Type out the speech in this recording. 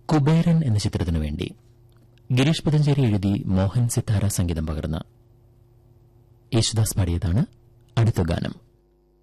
കുബേരൻ എന്ന ചിത്രത്തിനു വേണ്ടി ഗിരീഷ് പുതഞ്ചേരി എഴുതി മോഹൻ സിത്താര സംഗീതം പകർന്ന യേശുദാസ് പാടിയതാണ് അടുത്ത ഗാനം.